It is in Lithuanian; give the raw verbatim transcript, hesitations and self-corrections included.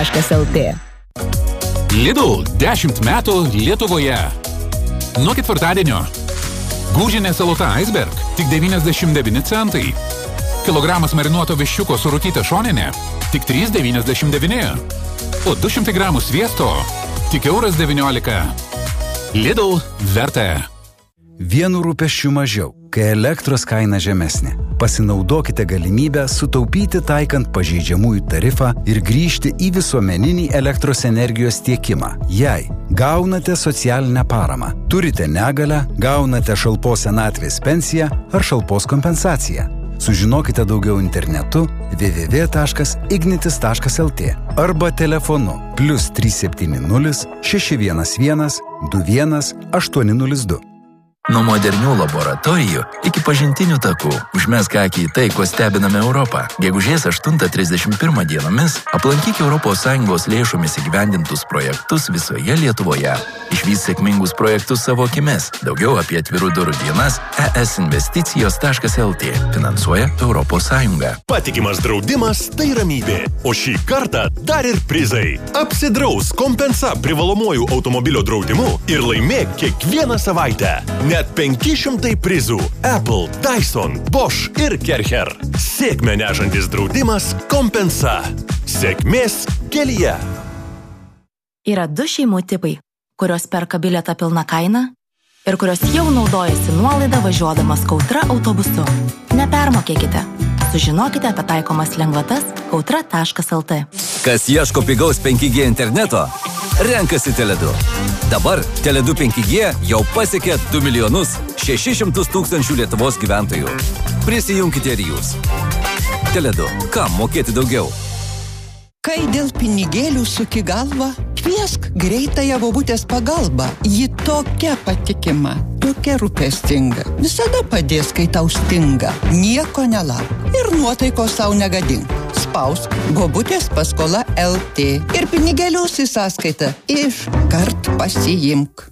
taškas el tė. Lidl dešimt metų Lietuvoje. Nuo ketvirtadienio. Gūžinė salota Iceberg tik devyniasdešimt devyni centai. Kilogramas marinuoto viščiuko su rūkyta šoninė tik trys devyniasdešimt devyni. O du šimtai gramų sviesto tik euras devyniolika. Lidl verta. Vienu rūpesčiu mažiau, kai elektros kaina žemesnė. Pasinaudokite galimybę sutaupyti taikant pažeidžiamųjų tarifą ir grįžti į visuomeninį elektros energijos tiekimą. Jei gaunate socialinę paramą, turite negalią, gaunate šalpos senatvės pensiją ar šalpos kompensaciją. Sužinokite daugiau internetu w w w taškas ignitis taškas el tė arba telefonu plius trys septyni nulis šeši vienas vienas du vienas aštuoni nulis du. Nuo modernių laboratorijų iki pažintinių takų užmesk akį į tai, ko stebiname Europą. Gegužės aštuntą trisdešimt pirmą dienomis aplankyk Europos Sąjungos lėšomis įgyvendintus projektus visoje Lietuvoje. Išvys sėkmingus projektus savo akimis. Daugiau apie atvirų durų dienas esinvesticijos taškas el tė. Finansuoja Europos Sąjunga. Patikimas draudimas tai ramybė, o šį kartą dar ir prizai. Apsidraus Kompensa privalomuoju automobilio draudimu ir laimėk kiekvieną savaitę. Net penki šimtai prizų. Apple, Dyson, Bosch ir Kercher. Sėkmę nešantis draudimas Kompensa. Sėkmės kelyje. Yra du šeimų tipai, kurios perka bilietą pilną kainą ir kurios jau naudojasi nuolaidą važiuodamas Kautra autobusu. Nepermokėkite. Sužinokite apie taikomas lengvatas kautra taškas el tė. Kas ieško pigaus penki gie interneto, renkasi Tele du. Dabar Tele du penki gie jau pasiekė du milijonus šešis šimtus tūkstančių Lietuvos gyventojų. Prisijunkite ir jūs. Tele du. Kam mokėti daugiau? Kai dėl pinigėlių suki galvą, kviesk greitąją bobutės pagalbą. Ji tokia patikima, tokia rūpestinga. Visada padės, kai tau stinga. Nieko nelauk ir nuotaikos sau negadink. Spausk bobutės paskola el tė ir pinigėlius į sąskaitą iškart pasiimk.